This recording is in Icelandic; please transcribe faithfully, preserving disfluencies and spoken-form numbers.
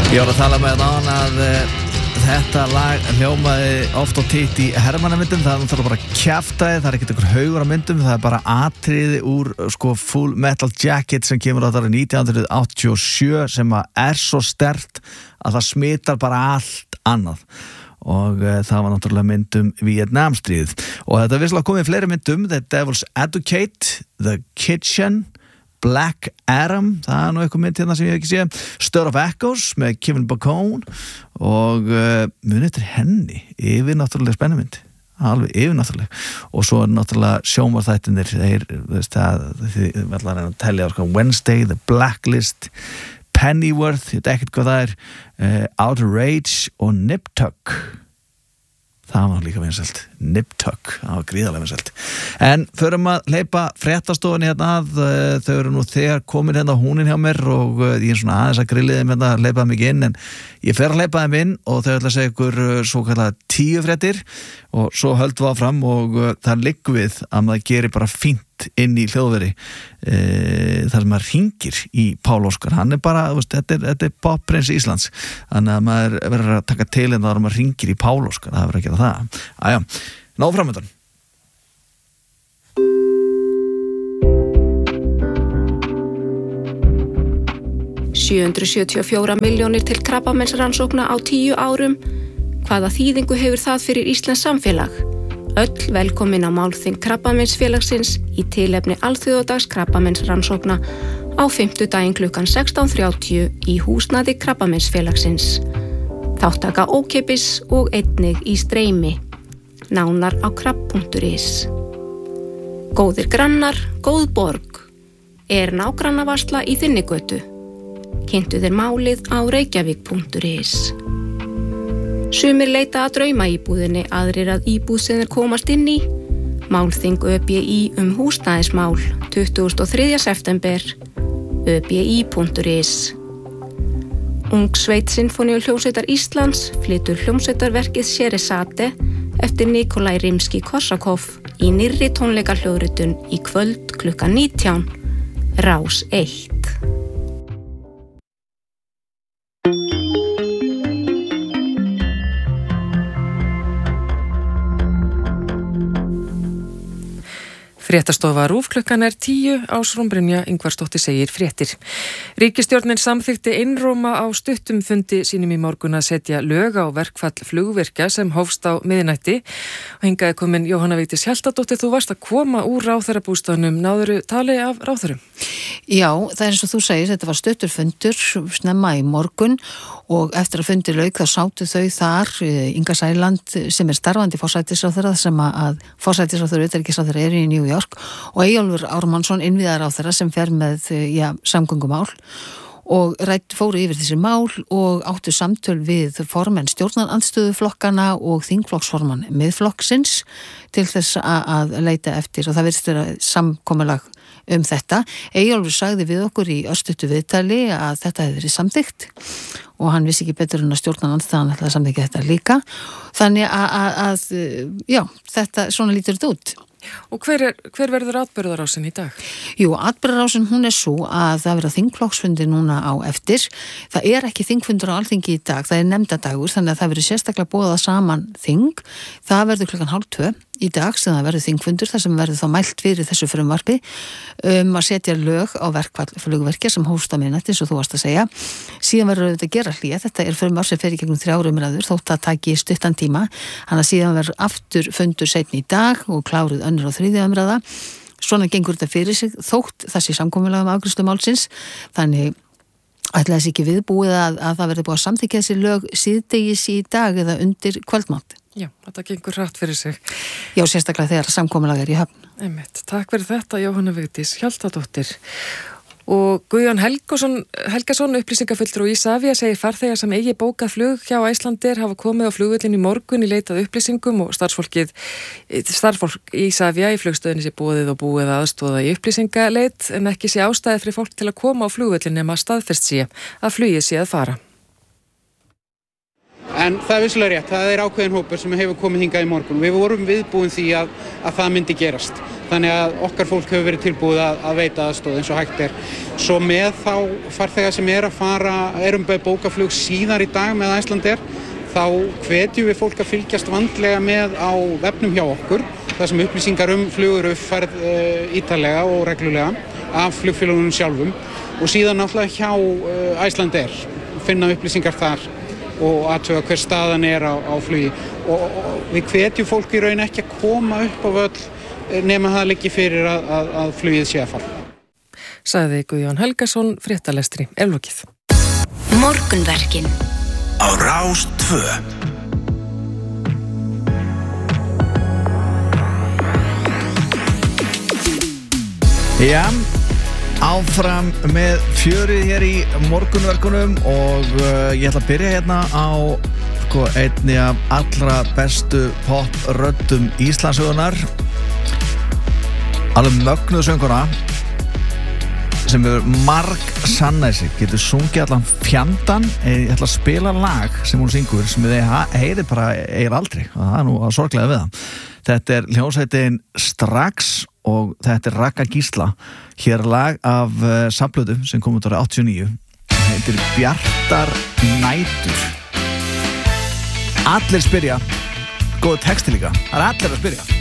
Ég var að tala með það að uh, þetta lag hljómaði oft og títt í hermannamyndum. Það er náttúrulega bara kjaftaði, það er ekkert einhver haugur á myndum, það er bara atriði úr sko, Full Metal Jacket sem kemur á þar nítján hundruð áttatíu og sjö sem er svo sterkt að það smitar bara allt annað. Og uh, það var náttúrulega myndum Vietnamstríðið. Og þetta er vissulega komið fleiri myndum: The Devil's Advocate, The Kitchen, Black Adam, það er nú eitthvað mynd hérna sem ég hef ekki séð, Stir of Echoes með Kevin Bacon og uh, munið eftir henni, yfirnáttúrulega spennumynd, alveg yfirnáttúrulega. Og svo er náttúrulega sjónvarþættirnir, þeir, veist það, þið verður að reyna að telja á Wednesday, The Blacklist, Pennyworth, ég veit ekkert hvað það er, uh, Outer Rage og Nip Tuck. Það var líka vinsælt, Nip Tuck, það var gríðarlega vinsælt. En förum að hleypa fréttastofunni hérna að, þau eru nú þegar komin hérna húnin hjá mér og ég er svona aðeins að grillið þeim hérna að hleypa þeim ekki inn, en ég fer að hleypa þeim inn og þau ætla að segja ykkur svo kallar tíu fréttir og svo höldum við áfram og það liggur við að maður gerir bara fínt inn í hljóðveri e, þar sem maður hringir í Pál Óskar. Hann er bara, veist, þetta er, þetta er popprins Íslands, þannig að maður verður að taka til en þá maður hringir í Pál Óskar, það verður að gera það. Æja, ná framöndan. sjö hundruð sjötíu og fjórar milljónir til krabbameinsrannsókna á tíu árum. Hvaða þýðingu hefur það fyrir íslenskt samfélag? Öll velkomin á málþing Krabbameinsfélagsins í tilefni alþjóðadags krabbameinsrannsókna á fimmtudaginn klukkan sextán þrjátíu í húsnæði Krabbameinsfélagsins. Þáttaka ókeypis og einnig í streymi. Nánar á krabb punktur is. Góðir grannar, góð borg. Er nágrannavarsla í þinni götu? Kynntu þér málið á reykjavík punktur is. Sumir leita að draumaíbúðinni, aðrir að íbúð sem þeir komast inn í. Málþing Ö B I um húsnæðismál tuttugasta og þriðja september. ö b i punktur is. Ungsveit Sinfóníuhljómsveitar Íslands flytur hljómsveitarverkið Sheresate eftir Nikolaj Rimski-Korsakov í nýrri tónleikahljóðritun í kvöld klukkan nítján. Rás eitt. Fréttastofa RÚV klukkan er tíu, Ásrún Brynja Ingvarsdóttir segir fréttir. Ríkisstjórnin samþykkti einróma á stuttum fundi sínum í morgun að setja lög á verkfall flugvirkja sem hófst á miðnætti. Og hingað er komin Jóhanna Vigdís Hjaltadóttir, þú varst að koma úr ráðherrabústaðnum, náðurðu tali af ráðherrum? Já, það er eins og þú segir, þetta var stuttur fundur snemma í morgun og eftir að fundi lauk þá sátu þau þar, Inga Sæland sem er starfandi forsætisráðherra sem að forsætisráðherra utanríkisráðherra er í New York og Eyjólfur Ármannsson innviðaráðherra sem fer með ja, samgöngumál og rætt fóru yfir þessi mál og áttu samtöl við formenn stjórnarandstöðuflokkana og þingflokksformann miðflokksins til þess að leita eftir og það virðist vera samkomulag um þetta. Eyjólfur sagði við okkur í örstuttu viðtali að þetta hefði verið samþykkt og hann vissi ekki betur en að stjórnarandstaðan ætlaði að samþykkja þetta líka. Þannig að, að, að já, þetta svona lítur þetta út. Og hver, er, hver verður atburðarásin í dag? Jú, atburðarásin hún er svo að það verður þingflokksfundir núna á eftir. Það er ekki þingfundur á Alþingi í dag, það er nefndadagur, þannig að það verður sérstaklega boðað saman þing. Það verður klukkan hálf tvö í dag sem það verður þingfundur þar sem verður þá mælt fyrir þessu frumvarpi um að setja lög á verkfall flugvirkja sem hófst á miðnætti eins og þú varst að segja. Síðan verður þetta að gera hlýja, þetta er frumvarp sem fer í gegnum þrjár umræður þótt að taki stuttan tíma, þannig að síðan verður aftur fundur seinni í dag og kláruð önnur og þriðja umræða. Svona gengur þetta fyrir sig þótt þessi samkomulag um afgreiðslu málsins, þannig ætla þessi ekki viðbúið að, að það verður búið að samþykkja þessi lög síðdegis í dag eða undir kvöldmátt. Já, þetta gengur hratt fyrir sig. Já, sérstaklega þegar samkomulag er í höfn. Einmitt. Takk fyrir þetta, Jóhanna Vigdís Hjaltadóttir. Og Guðjón Helgason, Helgason upplýsingafulltrúi Isavia segir farþegar sem eigi bókað flug hjá Icelandair hafa komið á flugvöllin í morgun í leitað upplýsingum og starfsfólkið, starfsfólk Isavia í flugstöðinni sé búið og búið að aðstoða í upplýsingaleit en ekki sé ástæði fyrir fólk til að koma á flugvöllin nema staðfest sé að flugið sé að fara. En það er vissulega rétt, það er ákveðin hópur sem hefur komið hingað í morgun. Við vorum viðbúin því að, að það myndi gerast. þannig að okkar fólk hefur verið tilbúið að, að veita aðstoð eins og hægt er. Svo með þá farþega sem er að fara, erum með bókaflug síðar í dag með Icelandair, þá hvetjum við fólk að fylgjast vandlega með á vefnum hjá okkur, þar sem upplýsingar um flug eru uppfærð uh, ítarlega og reglulega af flugfélögunum sjálfum og síðan náttúrulega hjá uh, Icelandair, finna upplýsingar þar og athuga hver staðan er á, á flugi. Og, og við hvetjum fólk í raun ekki að koma upp á völl nema það liggi fyrir að, að, að flugið sé að fara. Sagði Guðjón Helgason, fréttalestri, er lokið. Morgunverkin á Rás tvö. Já, áfram með fjörið hér í morgunverkunum og uh, ég ætla að byrja hérna á sko, einni af allra bestu pop-röddum Íslandssögunar, alveg mögnuð sönguna sem er marg sannæsi, getur sungið allan fjandan. Ég ætla að spila lag sem hún syngur sem þið heyri bara eigir aldrei og það er nú að sorglega við það. Þetta er hljómsveitin Strax og þetta er Ragga Gísla. Hér er lag af uh, safnplötu sem kom út árið áttatíu og níu. Þetta heitir Bjartar nætur. Allir spyrja, góð texti líka, það er allir að spyrja.